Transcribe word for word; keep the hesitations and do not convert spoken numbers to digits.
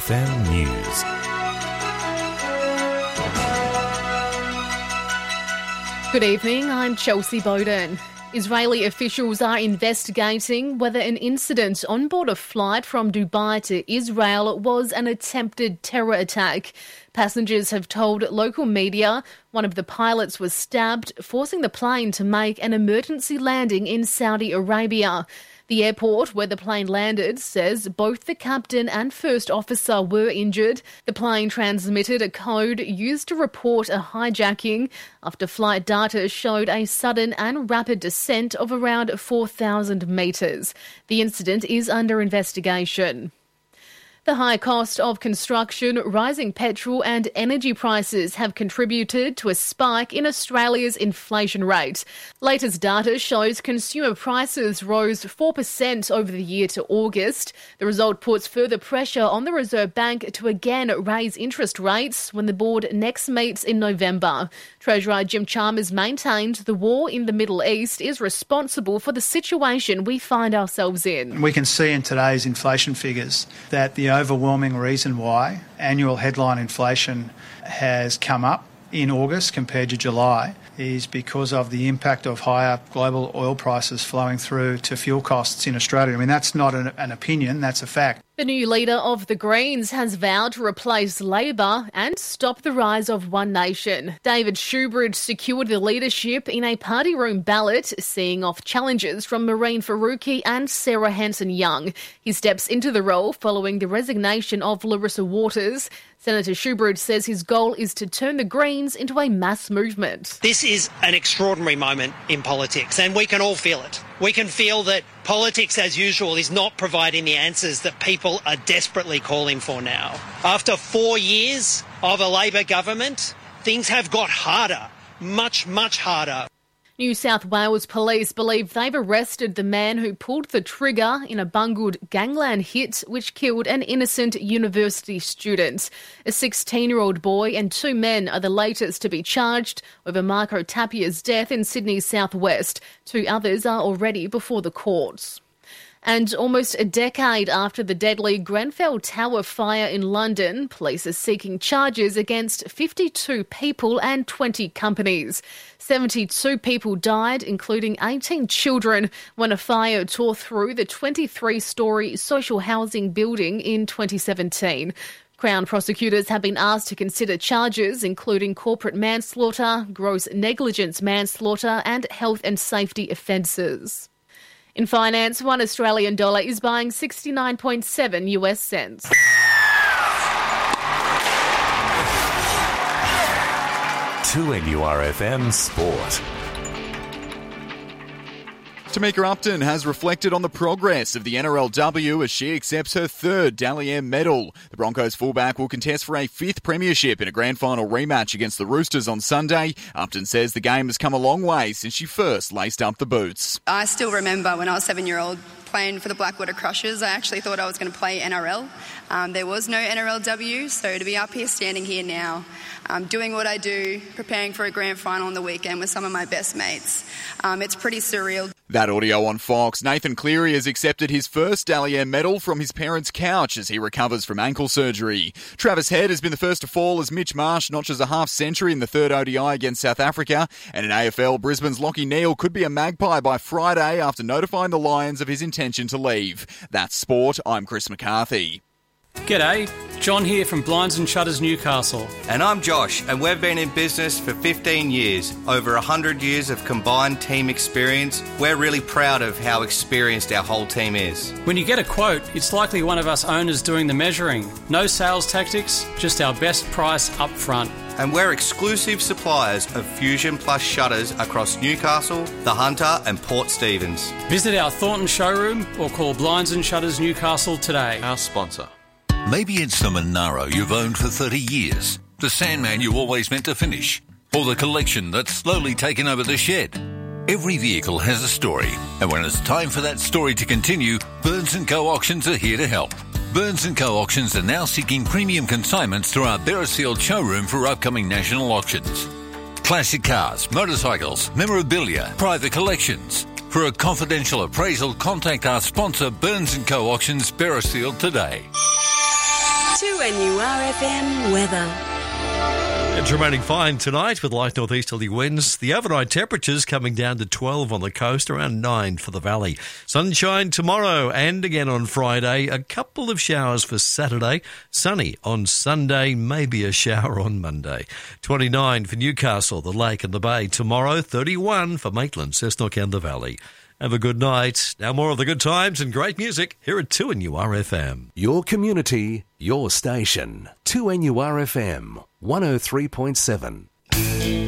F M News. Good evening, I'm Chelsea Bowden. Israeli officials are investigating whether an incident on board a flight from Dubai to Israel was an attempted terror attack. Passengers have told local media one of the pilots was stabbed, forcing the plane to make an emergency landing in Saudi Arabia. The airport where the plane landed says both the captain and first officer were injured. The plane transmitted a code used to report a hijacking after flight data showed a sudden and rapid descent of around four thousand metres. The incident is under investigation. The high cost of construction, rising petrol and energy prices have contributed to a spike in Australia's inflation rate. Latest data shows consumer prices rose four percent over the year to August. The result puts further pressure on the Reserve Bank to again raise interest rates when the board next meets in November. Treasurer Jim Chalmers maintained the war in the Middle East is responsible for the situation we find ourselves in. We can see in today's inflation figures that the overwhelming reason why annual headline inflation has come up in August compared to July is because of the impact of higher global oil prices flowing through to fuel costs in Australia. I mean, that's not an, an opinion, that's a fact. The new leader of the Greens has vowed to replace Labor and stop the rise of One Nation. David Shoebridge secured the leadership in a party room ballot, seeing off challenges from Maureen Faruqi and Sarah Hanson-Young. He steps into the role following the resignation of Larissa Waters. Senator Shoebridge says his goal is to turn the Greens into a mass movement. This is an extraordinary moment in politics, and we can all feel it. We can feel that politics, as usual, is not providing the answers that people are desperately calling for now. After four years of a Labor government, things have got harder, much, much harder. New South Wales police believe they've arrested the man who pulled the trigger in a bungled gangland hit which killed an innocent university student. A sixteen-year-old boy and two men are the latest to be charged over Marco Tapia's death in Sydney's southwest. Two others are already before the courts. And almost a decade after the deadly Grenfell Tower fire in London, police are seeking charges against fifty-two people and twenty companies. seventy-two people died, including eighteen children, when a fire tore through the twenty-three-storey social housing building in twenty seventeen. Crown prosecutors have been asked to consider charges including corporate manslaughter, gross negligence manslaughter and health and safety offences. In finance, one Australian dollar is buying sixty-nine point seven US cents. two N U R F M Sport. Tamika Upton has reflected on the progress of the N R L W as she accepts her third Dally M medal. The Broncos fullback will contest for a fifth premiership in a grand final rematch against the Roosters on Sunday. Upton says the game has come a long way since she first laced up the boots. I still remember when I was seven-year-old playing for the Blackwater Crushers. I actually thought I was going to play N R L. Um, there was no N R L W, so to be up here standing here now, um, doing what I do, preparing for a grand final on the weekend with some of my best mates, um, it's pretty surreal. That audio on Fox. Nathan Cleary has accepted his first Dally M medal from his parents' couch as he recovers from ankle surgery. Travis Head has been the first to fall as Mitch Marsh notches a half century in the third O D I against South Africa. And in A F L, Brisbane's Lachie Neale could be a Magpie by Friday after notifying the Lions of his intention to leave. That's sport. I'm Chris McCarthy. G'day, John here from Blinds and Shutters Newcastle. And I'm Josh, and we've been in business for fifteen years. Over one hundred years of combined team experience. We're really proud of how experienced our whole team is. When you get a quote, it's likely one of us owners doing the measuring. No sales tactics, just our best price up front. And we're exclusive suppliers of Fusion Plus shutters across Newcastle, The Hunter and Port Stephens. Visit our Thornton showroom or call Blinds and Shutters Newcastle today. Our sponsor. Maybe it's the Monaro you've owned for thirty years, the Sandman you always meant to finish, or the collection that's slowly taken over the shed. Every vehicle has a story, and when it's time for that story to continue, Burns and Co Auctions are here to help. Burns and Co Auctions are now seeking premium consignments through our Beresfield showroom for upcoming national auctions. Classic cars, motorcycles, memorabilia, private collections. For a confidential appraisal, contact our sponsor Burns and Co Auctions Beresfield today. two N U R F M weather. It's remaining fine tonight with light northeasterly winds. The overnight temperatures coming down to twelve on the coast, around nine for the valley. Sunshine tomorrow and again on Friday. A couple of showers for Saturday. Sunny on Sunday, maybe a shower on Monday. twenty-nine for Newcastle, the Lake and the Bay. Tomorrow, thirty-one for Maitland, Cessnock and the Valley. Have a good night. Now more of the good times and great music here at two N U R F M. Your community, your station. two N U R F M, one oh three point seven.